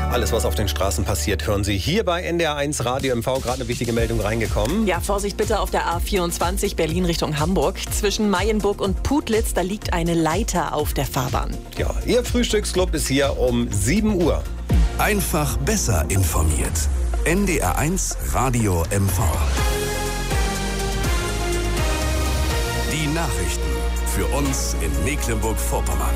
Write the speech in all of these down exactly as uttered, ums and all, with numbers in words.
Alles, was auf den Straßen passiert, hören Sie hier bei N D R eins Radio M V. Gerade eine wichtige Meldung reingekommen. Ja, Vorsicht bitte auf der A vierundzwanzig Berlin Richtung Hamburg. Zwischen Mayenburg und Putlitz, da liegt eine Leiter auf der Fahrbahn. Ja, Ihr Frühstücksclub ist hier um sieben Uhr. Einfach besser informiert. N D R eins Radio M V. Die Nachrichten für uns in Mecklenburg-Vorpommern.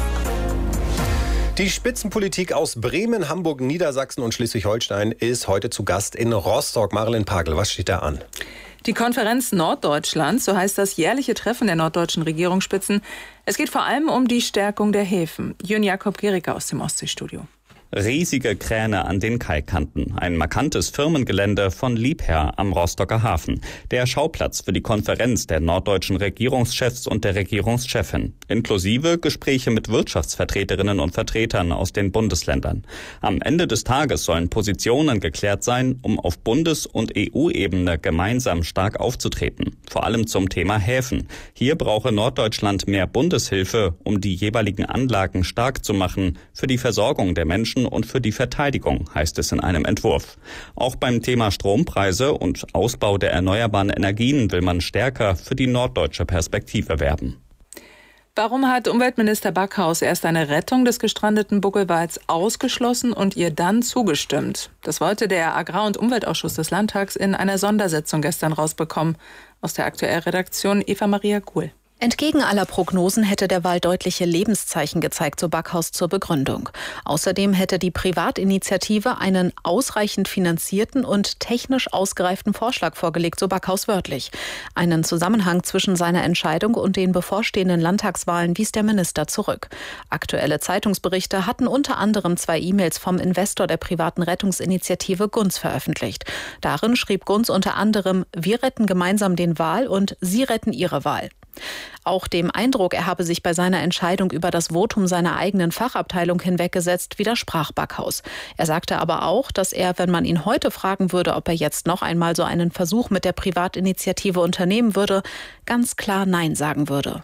Die Spitzenpolitik aus Bremen, Hamburg, Niedersachsen und Schleswig-Holstein ist heute zu Gast in Rostock. Marilyn Pagel, was steht da an? Die Konferenz Norddeutschland, so heißt das jährliche Treffen der norddeutschen Regierungsspitzen. Es geht vor allem um die Stärkung der Häfen. Jürgen Jakob Gericke aus dem Ostseestudio. Riesige Kräne an den Kaikanten. Ein markantes Firmengelände von Liebherr am Rostocker Hafen. Der Schauplatz für die Konferenz der norddeutschen Regierungschefs und der Regierungschefin. Inklusive Gespräche mit Wirtschaftsvertreterinnen und Vertretern aus den Bundesländern. Am Ende des Tages sollen Positionen geklärt sein, um auf Bundes- und E U-Ebene gemeinsam stark aufzutreten. Vor allem zum Thema Häfen. Hier brauche Norddeutschland mehr Bundeshilfe, um die jeweiligen Anlagen stark zu machen für die Versorgung der Menschen und für die Verteidigung, heißt es in einem Entwurf. Auch beim Thema Strompreise und Ausbau der erneuerbaren Energien will man stärker für die norddeutsche Perspektive werben. Warum hat Umweltminister Backhaus erst eine Rettung des gestrandeten Buckelwals ausgeschlossen und ihr dann zugestimmt? Das wollte der Agrar- und Umweltausschuss des Landtags in einer Sondersitzung gestern rausbekommen. Aus der Aktuellredaktion Eva Maria Kuhl. Entgegen aller Prognosen hätte der Wal deutliche Lebenszeichen gezeigt, so Backhaus zur Begründung. Außerdem hätte die Privatinitiative einen ausreichend finanzierten und technisch ausgereiften Vorschlag vorgelegt, so Backhaus wörtlich. Einen Zusammenhang zwischen seiner Entscheidung und den bevorstehenden Landtagswahlen wies der Minister zurück. Aktuelle Zeitungsberichte hatten unter anderem zwei E-Mails vom Investor der privaten Rettungsinitiative Gunz veröffentlicht. Darin schrieb Gunz unter anderem: Wir retten gemeinsam den Wal und Sie retten Ihre Wal. Auch dem Eindruck, er habe sich bei seiner Entscheidung über das Votum seiner eigenen Fachabteilung hinweggesetzt, widersprach Backhaus. Er sagte aber auch, dass er, wenn man ihn heute fragen würde, ob er jetzt noch einmal so einen Versuch mit der Privatinitiative unternehmen würde, ganz klar Nein sagen würde.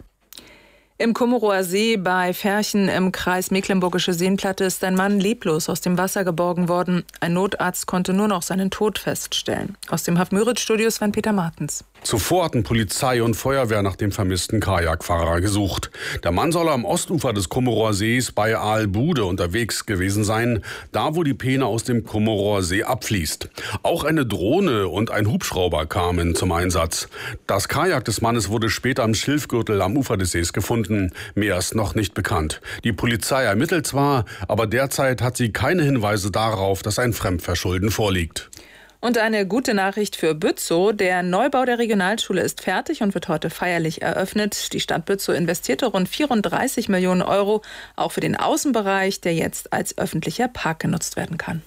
Im Kummerower See bei Ferchen im Kreis Mecklenburgische Seenplatte ist ein Mann leblos aus dem Wasser geborgen worden. Ein Notarzt konnte nur noch seinen Tod feststellen. Aus dem Haff-Müritz-Studio Sven-Peter Martens. Zuvor hatten Polizei und Feuerwehr nach dem vermissten Kajakfahrer gesucht. Der Mann soll am Ostufer des Kummerower Sees bei Aalbude unterwegs gewesen sein, da wo die Peene aus dem Kummerower See abfließt. Auch eine Drohne und ein Hubschrauber kamen zum Einsatz. Das Kajak des Mannes wurde später am Schilfgürtel am Ufer des Sees gefunden. Mehr ist noch nicht bekannt. Die Polizei ermittelt zwar, aber derzeit hat sie keine Hinweise darauf, dass ein Fremdverschulden vorliegt. Und eine gute Nachricht für Bützow. Der Neubau der Regionalschule ist fertig und wird heute feierlich eröffnet. Die Stadt Bützow investierte rund vierunddreißig Millionen Euro, auch für den Außenbereich, der jetzt als öffentlicher Park genutzt werden kann.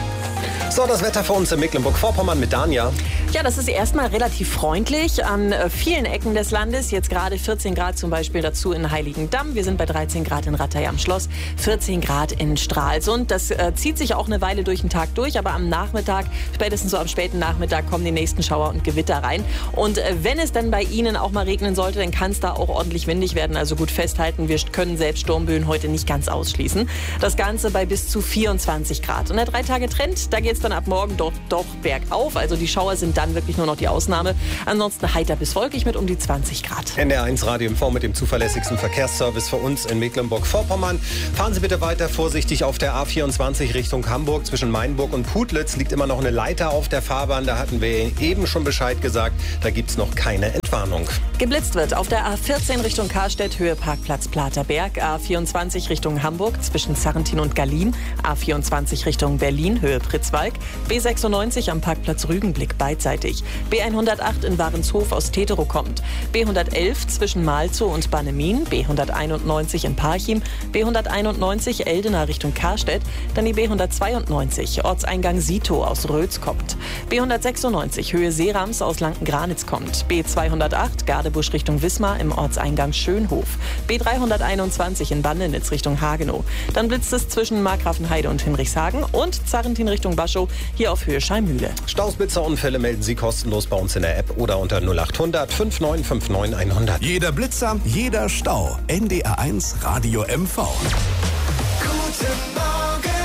So, das Wetter für uns in Mecklenburg-Vorpommern mit Danja. Ja, das ist erstmal relativ freundlich an vielen Ecken des Landes. Jetzt gerade vierzehn Grad zum Beispiel dazu in Heiligendamm. Wir sind bei dreizehn Grad in Rattay am Schloss, vierzehn Grad in Stralsund. Das äh, zieht sich auch eine Weile durch den Tag durch, aber am Nachmittag, spätestens so am späten Nachmittag, kommen die nächsten Schauer und Gewitter rein. Und äh, wenn es dann bei Ihnen auch mal regnen sollte, dann kann es da auch ordentlich windig werden. Also gut festhalten, wir können selbst Sturmböen heute nicht ganz ausschließen. Das Ganze bei bis zu vierundzwanzig Grad. Und der Drei-Tage-Trend, da geht es dann ab morgen dort doch bergauf. Also die Schauer sind dann wirklich nur noch die Ausnahme. Ansonsten heiter bis wolkig mit um die zwanzig Grad. N D R eins Radio M V mit dem zuverlässigsten Verkehrsservice für uns in Mecklenburg-Vorpommern. Fahren Sie bitte weiter vorsichtig auf der A vierundzwanzig Richtung Hamburg. Zwischen Mayenburg und Putlitz liegt immer noch eine Leiter auf der Fahrbahn. Da hatten wir eben schon Bescheid gesagt. Da gibt es noch keine Entwarnung. Geblitzt wird auf der A vierzehn Richtung Karstedt, Höhe Parkplatz Platerberg. A vierundzwanzig Richtung Hamburg zwischen Zarrentin und Gallien. A vierundzwanzig Richtung Berlin, Höhe Pritzwalk. B sechsundneunzig am Parkplatz Rügenblick beidseitig. B hundertacht in Warenshof aus Teterow kommt. B hundertelf zwischen Malzow und Bannemin. B hunderteinundneunzig in Parchim. B hunderteinundneunzig Eldena Richtung Karstedt. Dann die B hundertzweiundneunzig Ortseingang Sitow aus Rötz kommt. B hundertsechsundneunzig Höhe Seerams aus Lanken-Granitz kommt. B zweihundertacht Gardebusch Richtung Wismar im Ortseingang Schönhof. B dreihunderteinundzwanzig in Bandenitz Richtung Hagenow. Dann blitzt es zwischen Markgrafenheide und Hinrichshagen und Zarrentin Richtung Baschow, hier auf Höhe Schallmühle. Stausblitzerunfälle melden Sie kostenlos bei uns in der App oder unter null achthundert fünfundneunzig neunundfünfzig hundert. Jeder Blitzer, jeder Stau. N D R eins Radio M V. Guten Morgen. In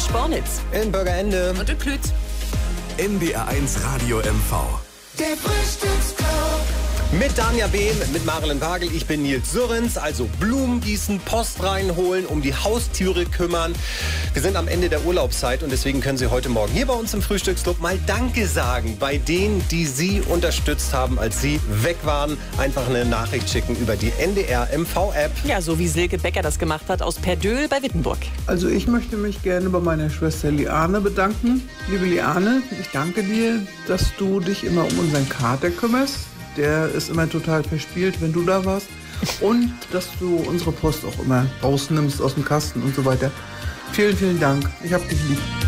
Spornitz. In Bürgerende. Und in Klütz. N D R eins Radio M V. Der Frühstücksclub. Mit Danja Behm, mit Marilyn Wagel, ich bin Nils Sürrens, also Blumen gießen, Post reinholen, um die Haustüre kümmern. Wir sind am Ende der Urlaubszeit und deswegen können Sie heute Morgen hier bei uns im Frühstücksclub mal Danke sagen bei denen, die Sie unterstützt haben, als Sie weg waren. Einfach eine Nachricht schicken über die N D R M V-App. Ja, so wie Silke Becker das gemacht hat aus Perdöhl bei Wittenburg. Also ich möchte mich gerne bei meiner Schwester Liane bedanken. Liebe Liane, ich danke dir, dass du dich immer um unseren Kater kümmerst. Der ist immer total verspielt, wenn du da warst. Und dass du unsere Post auch immer rausnimmst aus dem Kasten und so weiter. Vielen, vielen Dank. Ich hab dich lieb.